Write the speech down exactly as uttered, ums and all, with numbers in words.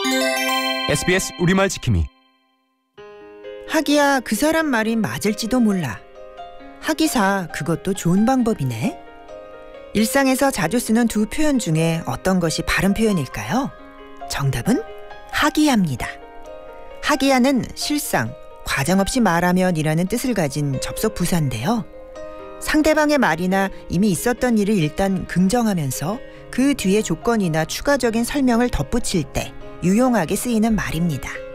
에스비에스 우리말 지킴이. 하기야, 그 사람 말이 맞을지도 몰라. 하기사, 그것도 좋은 방법이네. 일상에서 자주 쓰는 두 표현 중에 어떤 것이 바른 표현일까요? 정답은 하기야입니다. 하기야는 실상, 과장 없이 말하면 이라는 뜻을 가진 접속 부사인데요. 상대방의 말이나 이미 있었던 일을 일단 긍정하면서 그 뒤에 조건이나 추가적인 설명을 덧붙일 때 유용하게 쓰이는 말입니다.